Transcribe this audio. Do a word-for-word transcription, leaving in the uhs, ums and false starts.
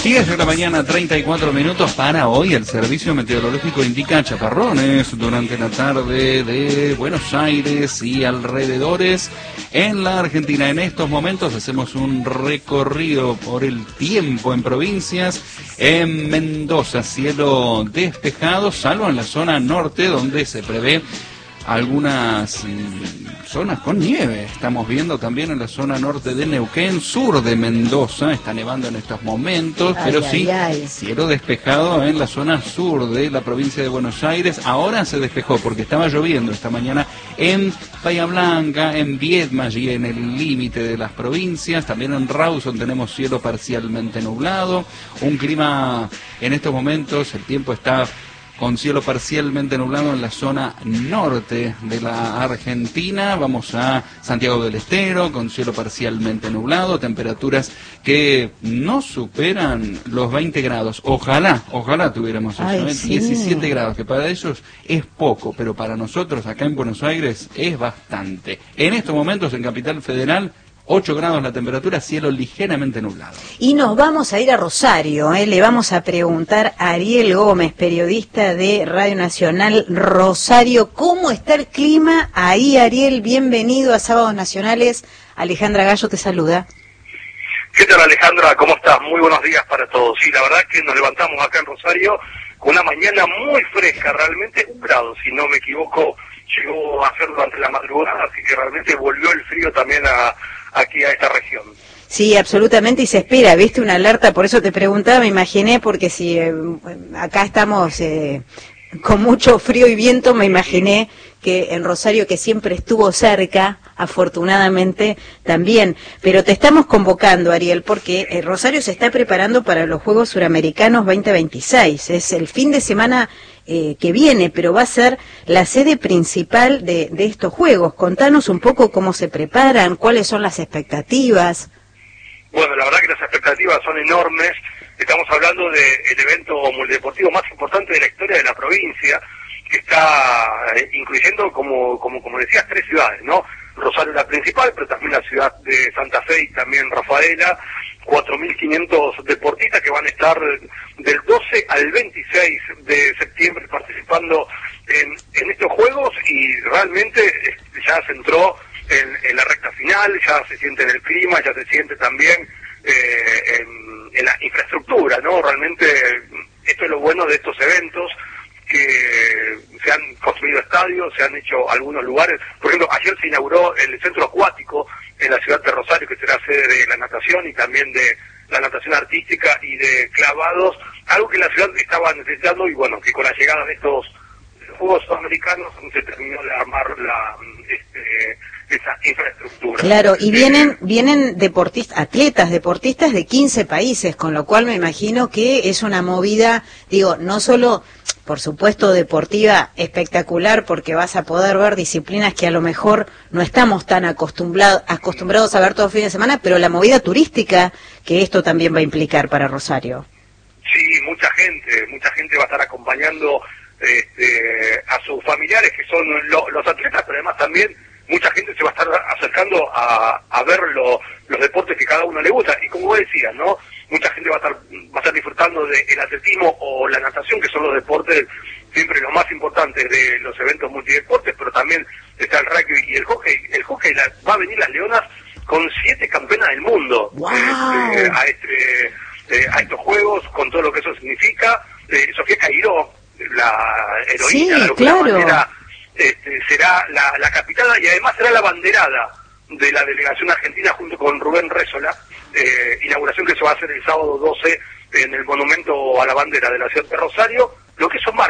diez de la mañana, treinta y cuatro minutos. Para hoy el servicio meteorológico indica chaparrones durante la tarde de Buenos Aires y alrededores en la Argentina. En estos momentos hacemos un recorrido por el tiempo en provincias. En Mendoza, cielo despejado, salvo en la zona norte, donde se prevé algunas mm, zonas con nieve. Estamos viendo también en la zona norte de Neuquén, sur de Mendoza, está nevando en estos momentos, ay, pero sí, ay, ay. cielo despejado en la zona sur de la provincia de Buenos Aires. Ahora se despejó porque estaba lloviendo esta mañana en Bahía Blanca, en Viedma, allí en el límite de las provincias. También en Rawson tenemos cielo parcialmente nublado, un clima en estos momentos, el tiempo está con cielo parcialmente nublado en la zona norte de la Argentina. Vamos a Santiago del Estero, con cielo parcialmente nublado, temperaturas que no superan los veinte grados. Ojalá, ojalá tuviéramos eso, Ay, ¿eh? sí. diecisiete grados, que para ellos es poco, pero para nosotros acá en Buenos Aires es bastante. En estos momentos en Capital Federal, ocho grados la temperatura, cielo ligeramente nublado. Y nos vamos a ir a Rosario, ¿eh? Le vamos a preguntar a Ariel Gómez, periodista de Radio Nacional Rosario, ¿cómo está el clima ahí, Ariel? Bienvenido a Sábados Nacionales. Alejandra Gallo te saluda. ¿Qué tal, Alejandra? ¿Cómo estás? Muy buenos días para todos. Sí, la verdad que nos levantamos acá en Rosario con una mañana muy fresca, realmente un grado, si no me equivoco, llegó a ser durante la madrugada, así que realmente volvió el frío también a aquí a esta región. Sí, absolutamente, y se espera, viste, una alerta, por eso te preguntaba, me imaginé, porque si eh, acá estamos eh, con mucho frío y viento, me imaginé que en Rosario, que siempre estuvo cerca, afortunadamente también, pero te estamos convocando, Ariel, porque eh, Rosario se está preparando para los Juegos Suramericanos veinte veintiséis, es el fin de semana eh, que viene, pero va a ser la sede principal de, de estos Juegos. Contanos un poco cómo se preparan, cuáles son las expectativas. Bueno, la verdad que las expectativas son enormes. Estamos hablando del evento multideportivo más importante de la historia de la provincia, que está eh, incluyendo, como, como, como decías, tres ciudades, ¿no? Rosario la principal, pero también la ciudad de Santa Fe y también Rafaela, cuatro mil quinientos deportistas que van a estar del doce al veintiséis de septiembre participando en, en estos Juegos, y realmente ya se entró en, en la recta final, ya se siente en el clima, ya se siente también eh, en, en la infraestructura, ¿no? Realmente esto es lo bueno de estos eventos, que se han construido estadios, se han hecho algunos lugares. Por ejemplo, ayer se inauguró el centro acuático en la ciudad de Rosario, que será sede de la natación y también de la natación artística y de clavados, algo que la ciudad estaba necesitando, y bueno, que con la llegada de estos Juegos Sudamericanos se terminó de armar la este, esa infraestructura. Claro, y vienen vienen deportistas, atletas, deportistas de quince países, con lo cual me imagino que es una movida, digo, no solo, por supuesto, deportiva espectacular, porque vas a poder ver disciplinas que a lo mejor no estamos tan acostumbrados acostumbrados a ver todo fin de semana, pero la movida turística que esto también va a implicar para Rosario. Sí, mucha gente, mucha gente va a estar acompañando este, a sus familiares, que son lo, los atletas, pero además también mucha gente se va a estar acercando a, a ver lo, los deportes que cada uno le gusta. Y como vos decías, ¿no? Mucha gente va a estar va a estar disfrutando del atletismo o la natación, que son los deportes siempre los más importantes de los eventos multideportes, pero también está el rugby y el hockey. El hockey la, va a venir las Leonas con siete campeonas del mundo. ¡Wow! este, a, este, eh, a estos Juegos, con todo lo que eso significa. Eh, Sofía Cairó, la heroína, sí, de alguna claro. manera, este, será la, la capitana, y además será la banderada de la delegación argentina junto con Rubén Rézola, eh, inauguración que se va a hacer el sábado doce en el monumento a la bandera de la ciudad de Rosario, lo que eso marca